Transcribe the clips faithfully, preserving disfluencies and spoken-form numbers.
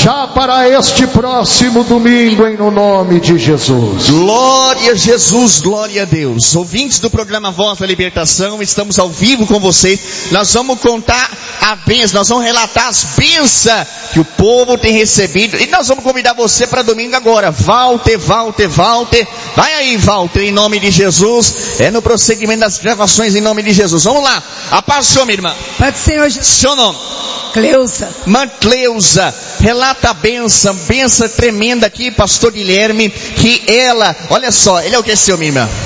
já para este próximo domingo, em no nome de Jesus. Glória a Jesus, glória a Deus. Ouvintes do programa Voz da Libertação, estamos ao vivo com vocês. Nós vamos contar a bênção, nós vamos relatar as bênçãos que o povo tem recebido. E nós vamos convidar você para domingo agora. Walter, Walter, Walter. Vai aí, Walter, em nome de Jesus. É no prosseguimento das gravações, em nome de Jesus. Vamos lá. A paz do Senhor, minha irmã. Pai do Senhor Jesus. Seu nome? Cleusa. Irmã Cleusa, relata a benção, benção tremenda aqui, pastor Guilherme, que ela, olha só, ele é o que é seu, minha irmã?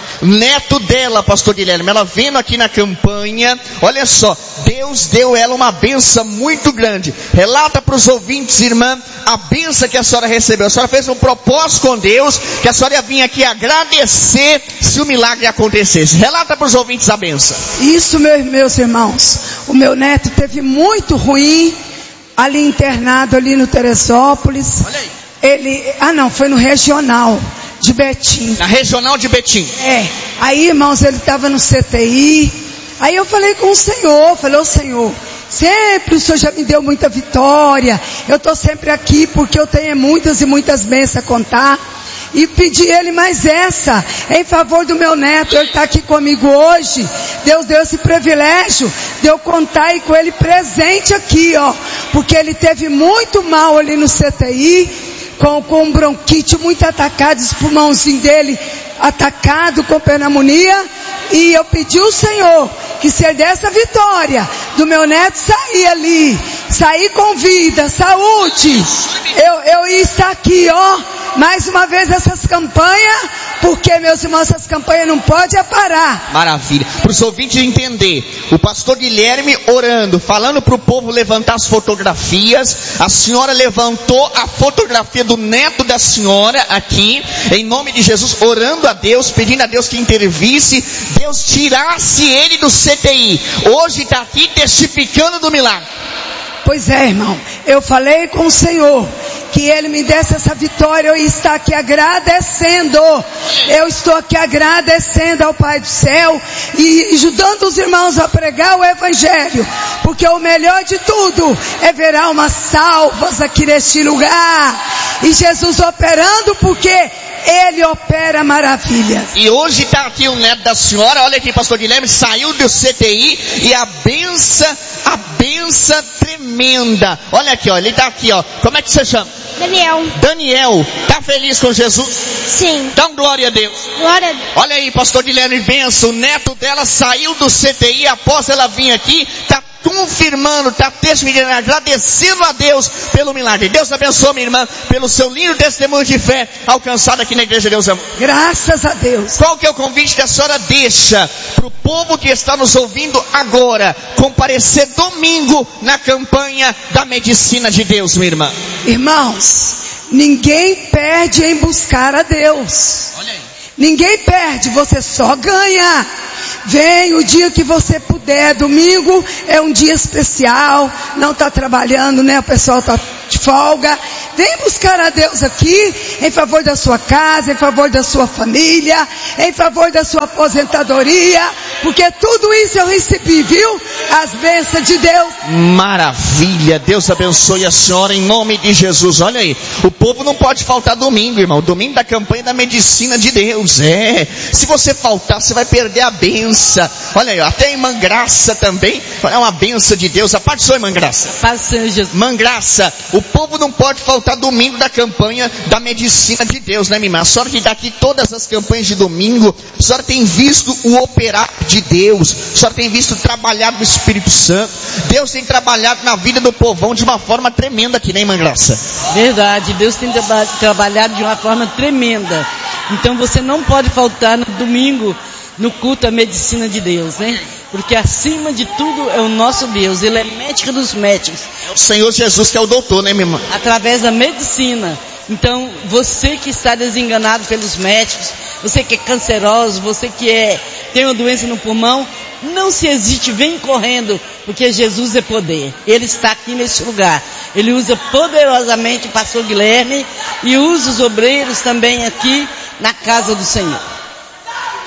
Neto dela, pastor Guilherme, ela vendo aqui na campanha, olha só, Deus deu ela uma benção muito grande. Relata para os ouvintes, irmã, a benção que a senhora recebeu. A senhora fez um propósito com Deus, que a senhora ia vir aqui agradecer se o milagre acontecesse. Relata para os ouvintes a benção. Isso, meus, meus irmãos, o meu neto teve muito ruim, ali internado, ali no Teresópolis. Olha aí. Ele, ah não, foi no regional de Betim. Na regional de Betim. É, aí irmãos, ele estava no C T I, aí eu falei com o Senhor, falei, ô Senhor, sempre o Senhor já me deu muita vitória, eu estou sempre aqui porque eu tenho muitas e muitas bênçãos a contar, e pedi ele mais essa, em favor do meu neto, ele está aqui comigo hoje, Deus deu esse privilégio, de eu contar aí com ele presente aqui, ó, porque ele teve muito mal ali no C T I, com, com bronquite muito atacado, os pulmãozinhos dele atacado com pneumonia, e eu pedi ao Senhor que se ele desse a vitória do meu neto sair ali, sair com vida, saúde, eu, eu ia estar aqui, ó, mais uma vez essas campanhas, porque meus irmãos, essas campanhas não podem parar. Maravilha. Para os ouvintes entender, o pastor Guilherme orando, falando para o povo levantar as fotografias, a senhora levantou a fotografia do neto da senhora aqui, em nome de Jesus, orando a Deus, pedindo a Deus que intervisse, Deus tirasse ele do C T I. Hoje está aqui testificando do milagre. Pois é, irmão, eu falei com o Senhor que Ele me desse essa vitória, eu estou aqui agradecendo, eu estou aqui agradecendo ao Pai do Céu e ajudando os irmãos a pregar o Evangelho, porque o melhor de tudo é ver almas salvas aqui neste lugar, e Jesus operando, porque Ele opera maravilhas. E hoje está aqui o neto da senhora, olha aqui, pastor Guilherme, saiu do C T I, e a benção, a benção tremenda, olha aqui, ó, ele está aqui, ó, como é que você chama? Daniel. Daniel, tá feliz com Jesus? Sim. Então glória a Deus. Glória a Deus. Olha aí, pastor Guilherme, benção, o neto dela saiu do C T I, após ela vir aqui, tá confirmando, está testemunhando, agradecendo a Deus pelo milagre. Deus abençoe, minha irmã, pelo seu lindo testemunho de fé alcançado aqui na igreja. Deus ama. Graças a Deus. Qual que é o convite que a senhora deixa para o povo que está nos ouvindo agora, comparecer domingo na campanha da medicina de Deus, minha irmã? Irmãos, ninguém perde em buscar a Deus. Olha aí. Ninguém perde, você só ganha. Vem o dia que você puder. Domingo é um dia especial, não está trabalhando, né? O pessoal está de folga. Vem buscar a Deus aqui, em favor da sua casa, em favor da sua família, em favor da sua aposentadoria, porque tudo isso eu recebi, viu? As bênçãos de Deus. Maravilha, Deus abençoe a senhora em nome de Jesus. Olha aí, o povo não pode faltar domingo, irmão. Domingo da campanha da medicina de Deus, é. Se você faltar, você vai perder a benção. Olha aí, até a irmã Graça também, é uma benção de Deus. A parte sua, irmã Graça. Paz do Senhor Jesus. Irmã Graça, o povo não pode faltar domingo da campanha da medicina de Deus, né, minha irmã? A senhora que está aqui todas as campanhas de domingo, a senhora tem visto o operar de Deus, a senhora tem visto trabalhar no Espírito Santo. Deus tem trabalhado na vida do povão de uma forma tremenda aqui, né, irmã Graça? Verdade, Deus tem traba- trabalhado de uma forma tremenda. Então você não pode faltar no domingo, no culto à medicina de Deus, né? Porque acima de tudo é o nosso Deus, Ele é médico dos médicos. É o Senhor Jesus que é o doutor, né, minha irmã? Através da medicina. Então, você que está desenganado pelos médicos, você que é canceroso, você que é, tem uma doença no pulmão, não se hesite, vem correndo, porque Jesus é poder. Ele está aqui nesse lugar. Ele usa poderosamente o pastor Guilherme e usa os obreiros também aqui na casa do Senhor.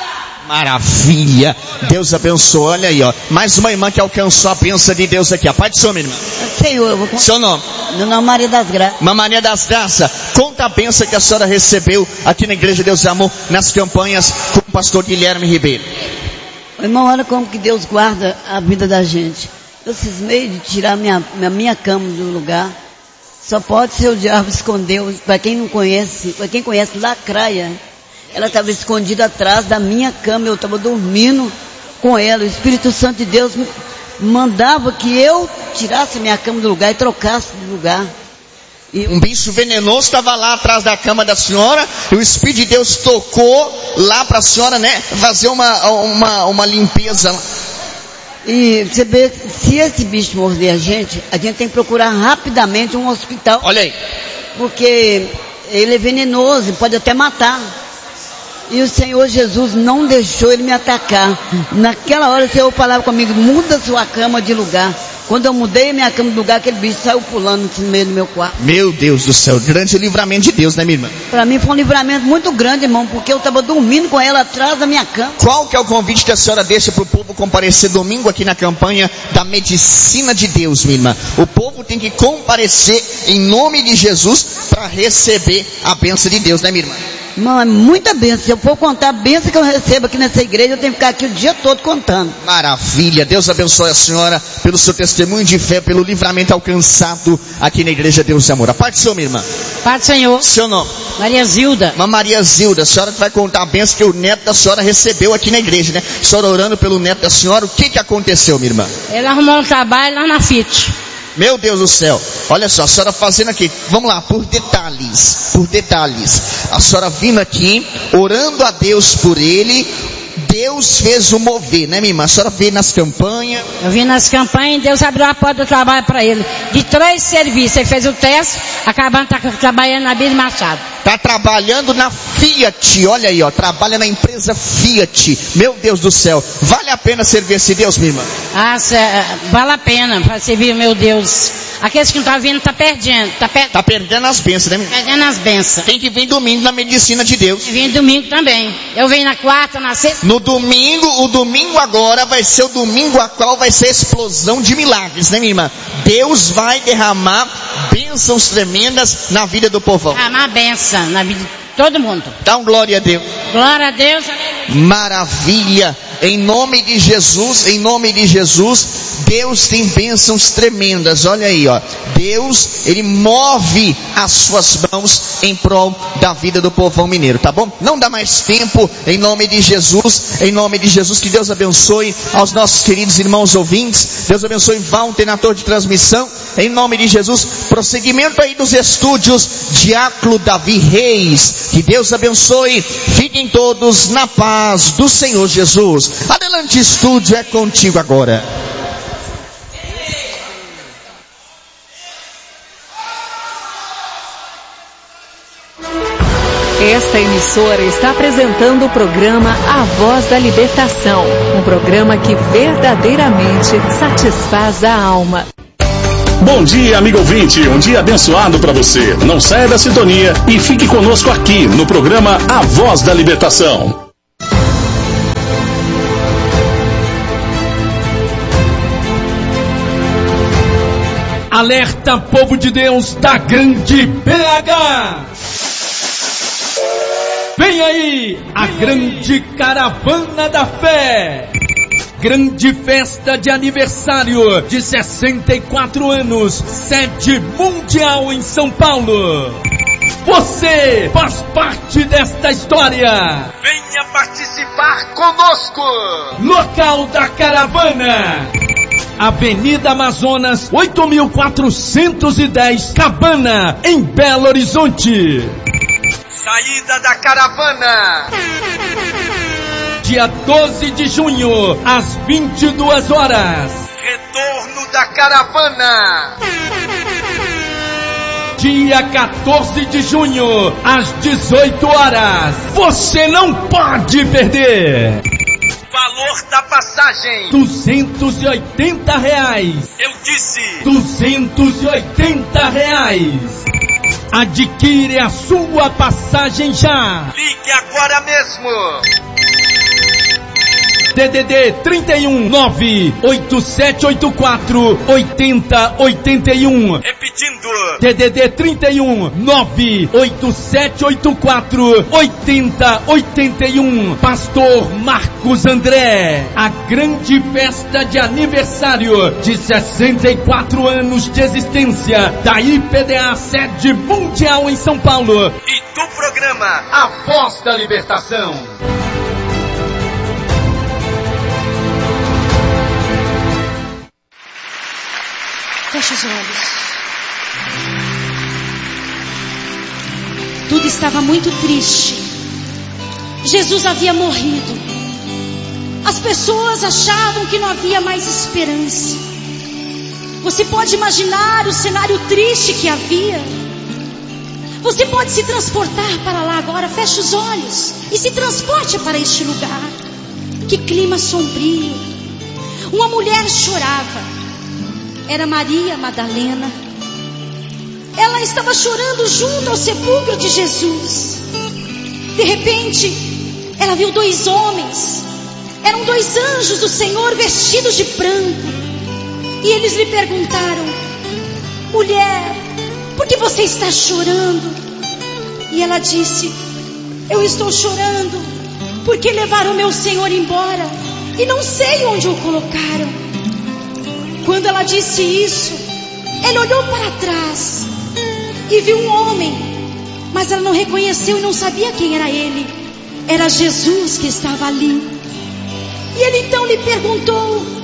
Maravilha. Deus abençoe. Olha aí, ó. Mais uma irmã que alcançou a bênção de Deus aqui. A paz do Senhor, minha irmã. Senhor, eu vou contar. Seu nome? Meu nome é Maria das Graças. Uma Maria das Graças. Conta a bênção que a senhora recebeu aqui na Igreja Deus e Amor, nas campanhas com o pastor Guilherme Ribeiro. Irmão, olha como que Deus guarda a vida da gente. Eu cismei de tirar minha, minha, minha cama do lugar. Só pode ser o diabo escondeu. Para quem não conhece, para quem conhece Lacraia, ela estava escondida atrás da minha cama. Eu estava dormindo com ela. O Espírito Santo de Deus me mandava que eu tirasse minha cama do lugar e trocasse de lugar. E um bicho venenoso estava lá atrás da cama da senhora, e o Espírito de Deus tocou lá para a senhora, né, fazer uma, uma, uma limpeza. E você vê, se esse bicho morder a gente, a gente tem que procurar rapidamente um hospital. Olha aí. Porque ele é venenoso, pode até matar. E o Senhor Jesus não deixou ele me atacar. Naquela hora o Senhor falava comigo, muda sua cama de lugar. Quando eu mudei a minha cama de lugar, aquele bicho saiu pulando no meio do meu quarto. Meu Deus do céu, grande livramento de Deus, né, minha irmã? Para mim foi um livramento muito grande, irmão, porque eu estava dormindo com ela atrás da minha cama. Qual que é o convite que a senhora deixa para o povo comparecer domingo aqui na campanha da medicina de Deus, minha irmã? O povo tem que comparecer em nome de Jesus para receber a bênção de Deus, né, minha irmã? Irmão, é muita bênção. Se eu for contar a bênção que eu recebo aqui nessa igreja, eu tenho que ficar aqui o dia todo contando. Maravilha. Deus abençoe a senhora pelo seu testemunho de fé, pelo livramento alcançado aqui na Igreja Deus e Amor. A paz do Senhor, minha irmã. Pai do Senhor. Seu nome? Maria Zilda. Uma Maria Zilda. A senhora vai contar a bênção que o neto da senhora recebeu aqui na igreja, né? A senhora orando pelo neto da senhora. O que que aconteceu, minha irmã? Ele arrumou um trabalho lá na F I T. Meu Deus do céu, olha só, a senhora fazendo aqui, vamos lá, por detalhes, por detalhes, a senhora vindo aqui, orando a Deus por ele, Deus fez o mover, né, minha irmã? A senhora veio nas campanhas. Eu vim nas campanhas e Deus abriu a porta do trabalho para ele. De três serviços, ele fez o teste, acabando tá trabalhando na Bíblia Machado. Está trabalhando na Fiat, olha aí, ó, trabalha na empresa Fiat. Meu Deus do céu, vale a pena servir esse Deus, minha irmã? Ah, vale a pena para servir, meu Deus. Aqueles que não estão vindo estão perdendo. Está per... tá perdendo as bênçãos, né, minha irmã? Perdendo as bênçãos. Tem que vir domingo na medicina de Deus. E vim domingo também. Eu venho na quarta, na sexta. No domingo, o domingo agora vai ser o domingo a qual vai ser a explosão de milagres, né, minha irmã? Deus vai derramar bênçãos tremendas na vida do povão. Derramar bênção na vida de todo mundo. Dá um glória a Deus. Glória a Deus. Maravilha. Em nome de Jesus, em nome de Jesus, Deus tem bênçãos tremendas. Olha aí, ó. Deus, Ele move as suas mãos em prol da vida do povão mineiro, tá bom? Não dá mais tempo, em nome de Jesus, em nome de Jesus, que Deus abençoe aos nossos queridos irmãos ouvintes. Deus abençoe Walter na torre de transmissão. Em nome de Jesus, prosseguimento aí dos estúdios, Diácono Davi Reis. Que Deus abençoe. Fiquem todos na paz do Senhor Jesus. Adelante, estúdio, é contigo agora. Esta emissora está apresentando o programa A Voz da Libertação, um programa que verdadeiramente satisfaz a alma. Bom dia, amigo ouvinte, um dia abençoado para você. Não saia da sintonia e fique conosco aqui no programa A Voz da Libertação. Alerta, povo de Deus da grande B H! Vem aí a grande caravana da fé! Grande festa de aniversário de sessenta e quatro anos, sede mundial em São Paulo. Você faz parte desta história. Venha participar conosco. Local da caravana: Avenida Amazonas, oito mil quatrocentos e dez, Cabana, em Belo Horizonte. Saída da caravana: dia doze de junho, às vinte e duas horas. Retorno da caravana: dia quatorze de junho, às dezoito horas. Você não pode perder. Valor da passagem: duzentos e oitenta reais. Eu disse duzentos e oitenta reais. Adquire a sua passagem já. Ligue agora mesmo. D D D trinta e um, nove oito sete oito quatro, oito zero oito um. Repetindo, D D D trinta e um, nove oito sete oito quatro, oito zero oito um. Pastor Marcos André, a grande festa de aniversário de sessenta e quatro anos de existência da I P D A sede mundial em São Paulo e do programa A Voz da Libertação. Feche os olhos. Tudo estava muito triste. Jesus havia morrido. As pessoas achavam que não havia mais esperança. Você pode imaginar o cenário triste que havia. Você pode se transportar para lá agora. Feche os olhos e se transporte para este lugar. Que clima sombrio. Uma mulher chorava. Era Maria Madalena. Ela estava chorando junto ao sepulcro de Jesus. De repente, ela viu dois homens. Eram dois anjos do Senhor vestidos de branco. E eles lhe perguntaram: mulher, por que você está chorando? E ela disse: eu estou chorando porque levaram meu Senhor embora e não sei onde o colocaram. Quando ela disse isso, ele olhou para trás e viu um homem, mas ela não reconheceu e não sabia quem era ele. Era Jesus que estava ali. E ele então lhe perguntou: